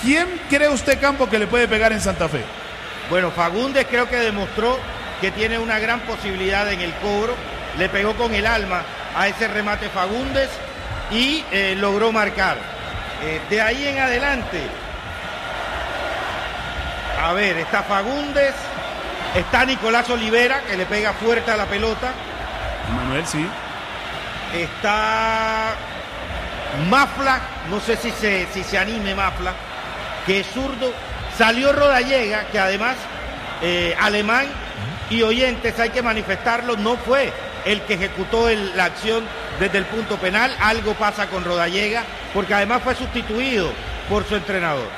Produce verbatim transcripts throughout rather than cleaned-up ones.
¿Quién cree usted, Campo, que le puede pegar en Santa Fe? Bueno, Fagundes creo que demostró que tiene una gran posibilidad en el cobro. Le pegó con el alma a ese remate Fagundes y eh, logró marcar. Eh, de ahí en adelante, a ver, está Fagundes, está Nicolás Olivera, que le pega fuerte a la pelota. Manuel, sí. Está Mafla, no sé si se, si se anime Mafla, que es zurdo. Salió Rodallega, que además, eh, alemán y oyentes, hay que manifestarlo, no fue el que ejecutó el, la acción desde el punto penal. Algo pasa con Rodallega, porque además fue sustituido por su entrenador.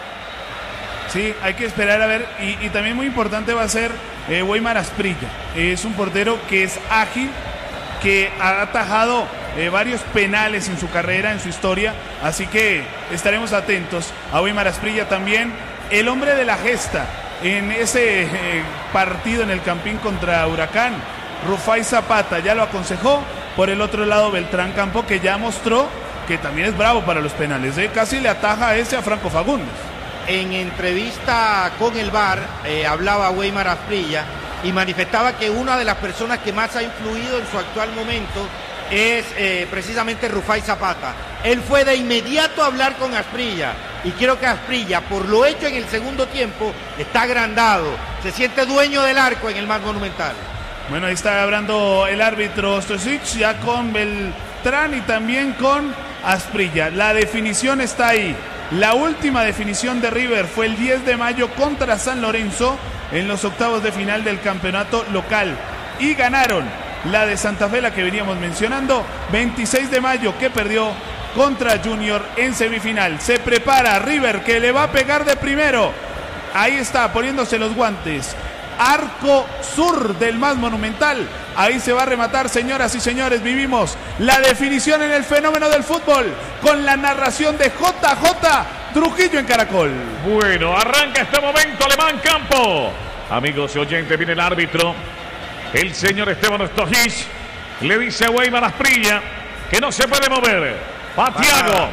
Sí, hay que esperar a ver, y, y también muy importante va a ser eh, Weimar Asprilla. Es un portero que es ágil, que ha atajado eh, varios penales en su carrera, en su historia, así que estaremos atentos a Weimar Asprilla también, el hombre de la gesta en ese eh, partido en el Campín contra Huracán. Rufai Zapata ya lo aconsejó. Por el otro lado, Beltrán Campo, que ya mostró que también es bravo para los penales, ¿eh? Casi le ataja a ese a Franco Fagundes. En entrevista con el V A R eh, hablaba Weimar Asprilla y manifestaba que una de las personas que más ha influido en su actual momento es eh, precisamente Rufai Zapata. Él fue de inmediato a hablar con Asprilla y creo que Asprilla, por lo hecho en el segundo tiempo, está agrandado, se siente dueño del arco en el más monumental. Bueno, ahí está hablando el árbitro Stosic, ya con Beltrán y también con Asprilla. La definición está ahí. La última definición de River fue el diez de mayo contra San Lorenzo en los octavos de final del campeonato local. Y ganaron la de Santa Fe, la que veníamos mencionando, veintiséis de mayo, que perdió contra Junior en semifinal. Se prepara River, que le va a pegar de primero. Ahí está, poniéndose los guantes. Arco sur del más monumental. Ahí se va a rematar, señoras y señores. Vivimos la definición en el fenómeno del fútbol con la narración de J J Trujillo en Caracol. Bueno, arranca este momento Alemán Campo. Amigos y oyentes, viene el árbitro, el señor Esteban Stosic. Le dice a Weimar Asprilla que no se puede mover. Va Thiago.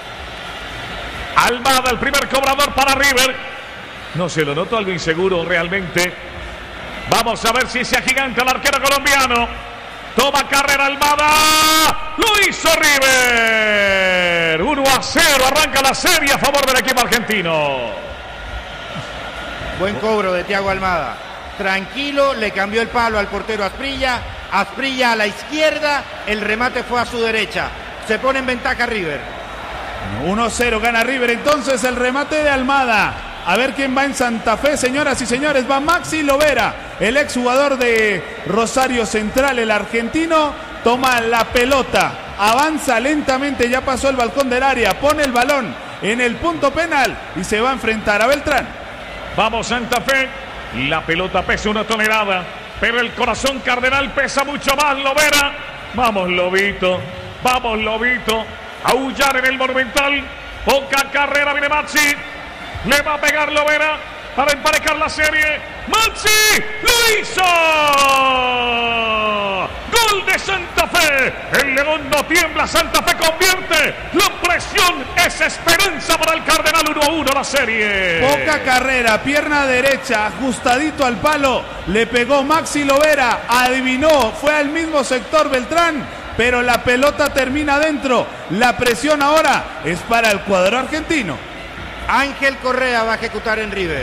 Almada, el primer cobrador para River. No se lo noto algo inseguro realmente. Vamos a ver si se agiganta el arquero colombiano. Toma carrera Almada. Lo hizo River. uno a cero. Arranca la serie a favor del equipo argentino. Buen cobro de Thiago Almada. Tranquilo, le cambió el palo al portero Asprilla. Asprilla a la izquierda. El remate fue a su derecha. Se pone en ventaja River. uno a cero gana River. Entonces el remate de Almada. A ver quién va en Santa Fe, señoras y señores. Va Maxi Lovera, el exjugador de Rosario Central, el argentino. Toma la pelota, avanza lentamente, ya pasó el balcón del área, pone el balón en el punto penal y se va a enfrentar a Beltrán. Vamos Santa Fe, la pelota pesa una tonelada, pero el corazón cardenal pesa mucho más. Lovera, vamos Lobito, vamos Lobito, aullar en el Monumental. Poca carrera, viene Maxi. Le va a pegar Lovera para emparejar la serie. ¡Maxi! ¡Lo hizo! ¡Gol de Santa Fe! El León no tiembla, Santa Fe convierte. La presión es esperanza para el Cardenal. uno a uno la serie. Poca carrera, pierna derecha, ajustadito al palo. Le pegó Maxi Lovera, adivinó, fue al mismo sector Beltrán, pero la pelota termina adentro. La presión ahora es para el cuadro argentino. Ángel Correa va a ejecutar en River.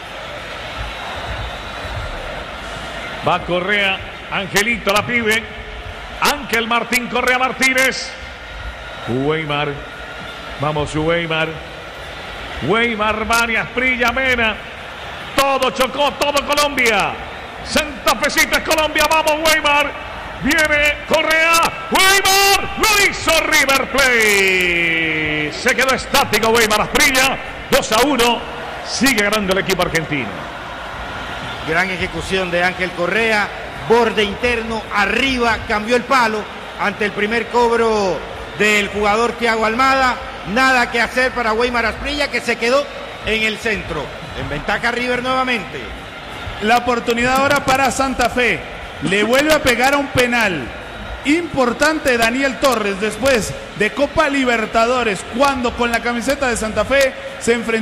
Va Correa, Angelito la pibe. Ángel Martín Correa Martínez. Weimar. Vamos Weimar. Weimar, Mani, Asprilla, Mena. Todo Chocó, todo Colombia. Santa Fecita es Colombia. Vamos Weimar. Viene Correa. Weimar. Lo hizo River Plate. Se quedó estático Weimar. Asprilla. dos a uno. Sigue ganando el equipo argentino. Gran ejecución de Ángel Correa. Borde interno. Arriba. Cambió el palo ante el primer cobro del jugador Thiago Almada. Nada que hacer para Weimar Asprilla, que se quedó en el centro. En ventaja River nuevamente. La oportunidad ahora para Santa Fe. Le vuelve a pegar a un penal importante Daniel Torres después de Copa Libertadores, cuando con la camiseta de Santa Fe se enfrentó